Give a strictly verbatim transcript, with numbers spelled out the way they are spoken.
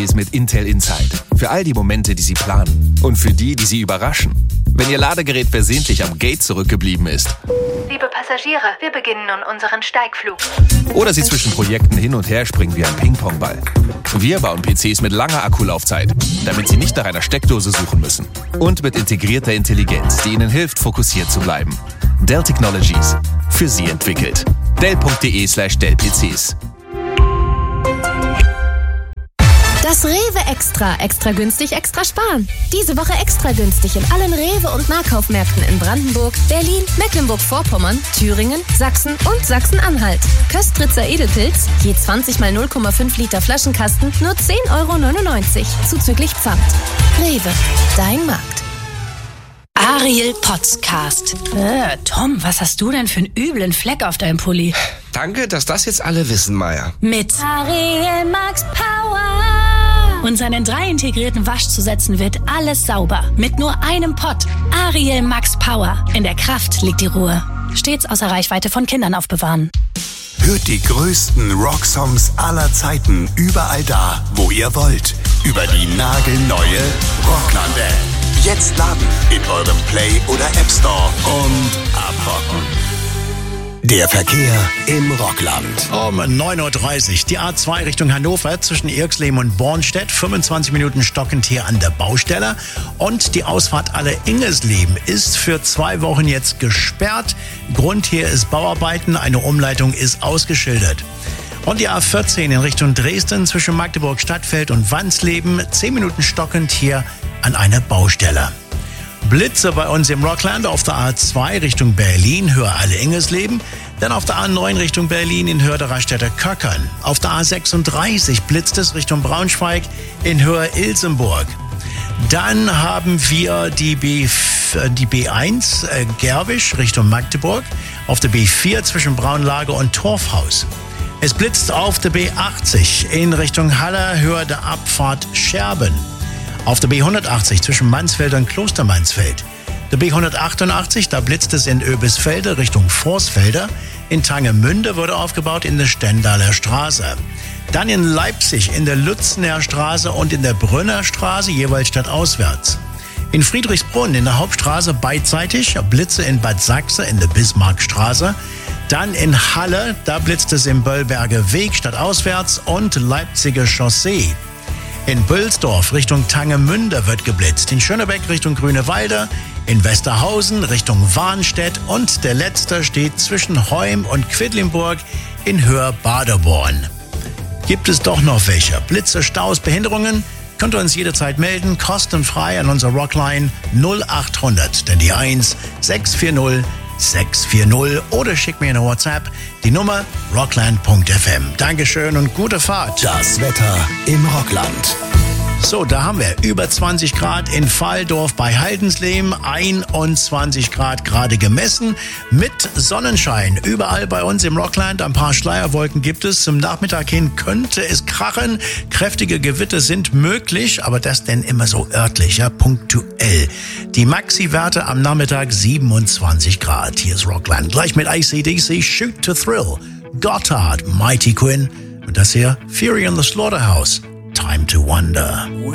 ist mit Intel Inside. Für all die Momente, die Sie planen. Und für die, die Sie überraschen. Wenn Ihr Ladegerät versehentlich am Gate zurückgeblieben ist. Liebe Passagiere, wir beginnen nun unseren Steigflug. Oder Sie zwischen Projekten hin und her springen wie ein Ping-Pong-Ball. Wir bauen P Cs mit langer Akkulaufzeit, damit Sie nicht nach einer Steckdose suchen müssen. Und mit integrierter Intelligenz, die Ihnen hilft, fokussiert zu bleiben. Dell Technologies. Für Sie entwickelt. Dell.de slash Dell-PCs. Das Rewe Extra. Extra günstig, extra sparen. Diese Woche extra günstig in allen Rewe- und Nahkaufmärkten in Brandenburg, Berlin, Mecklenburg-Vorpommern, Thüringen, Sachsen und Sachsen-Anhalt. Köstritzer Edelpilz, je zwanzig mal null Komma fünf Liter Flaschenkasten, nur zehn Euro neunundneunzig, zuzüglich Pfand. Rewe, dein Markt. Ariel Podcast. Äh, Tom, was hast du denn für einen üblen Fleck auf deinem Pulli? Danke, dass das jetzt alle wissen, Maya. Mit Ariel Max Power. Und seinen drei integrierten Waschzusätzen wird alles sauber. Mit nur einem Pott. Ariel Max Power. In der Kraft liegt die Ruhe. Stets außer Reichweite von Kindern aufbewahren. Hört die größten Rocksongs aller Zeiten überall da, wo ihr wollt. Über die nagelneue Rockland-App. Jetzt laden in eurem Play- oder App Store und abrocken. Der Verkehr im Rockland. Um neun Uhr dreißig, die A zwei Richtung Hannover zwischen Irxleben und Bornstedt, fünfundzwanzig Minuten stockend hier an der Baustelle. Und die Ausfahrt Alle-Ingesleben ist für zwei Wochen jetzt gesperrt. Grund hier ist Bauarbeiten, eine Umleitung ist ausgeschildert. Und die A vierzehn in Richtung Dresden zwischen Magdeburg-Stadtfeld und Wansleben, zehn Minuten stockend hier an einer Baustelle. Blitze bei uns im Rockland auf der A zwei Richtung Berlin, Höhe Alle-Ingesleben. Dann auf der A neun Richtung Berlin in Höhe der Raststätte Köckern. Auf der A sechsunddreißig blitzt es Richtung Braunschweig in Höhe Ilsenburg. Dann haben wir die, B, die B eins äh, Gerwisch Richtung Magdeburg. Auf der B vier zwischen Braunlage und Torfhaus. Es blitzt auf der B achtzig in Richtung Haller, Höhe der Abfahrt Scherben. Auf der B hundertachtzig zwischen Mansfeld und Klostermansfeld. Der B hundertachtundachtzig, da blitzt es in Oebisfelde Richtung Vorsfelder. In Tangemünde wurde aufgebaut in der Stendaler Straße. Dann in Leipzig in der Lützener Straße und in der Brünner Straße, jeweils stadtauswärts. In Friedrichsbrunn in der Hauptstraße beidseitig, Blitze in Bad Sachse in der Bismarckstraße. Dann in Halle, da blitzt es im Böllberger Weg stadtauswärts und Leipziger Chaussee. In Bülsdorf Richtung Tangemünde wird geblitzt. In Schönebeck Richtung Grünewalde. In Westerhausen Richtung Warnstedt. Und der letzte steht zwischen Heum und Quedlinburg in Höhe Baderborn. Gibt es doch noch welche? Blitze, Staus, Behinderungen? Könnt ihr uns jederzeit melden. Kostenfrei an unserer Rockline null achthundert. Denn die eins sechs vier null sechs vier null oder schickt mir eine WhatsApp, die Nummer rockland punkt f m. Dankeschön und gute Fahrt. Das Wetter im Rockland. So, da haben wir über zwanzig Grad in Valdorf bei Haldensleben, einundzwanzig Grad gerade gemessen mit Sonnenschein. Überall bei uns im Rockland ein paar Schleierwolken gibt es. Zum Nachmittag hin könnte es krachen. Kräftige Gewitter sind möglich, aber das denn immer so örtlich, ja, punktuell. Die Maxi-Werte am Nachmittag siebenundzwanzig Grad. Hier ist Rockland. Gleich mit A C D C, Shoot to Thrill, Gotthard, Mighty Quinn und das hier Fury in the Slaughterhouse. Time to Wonder.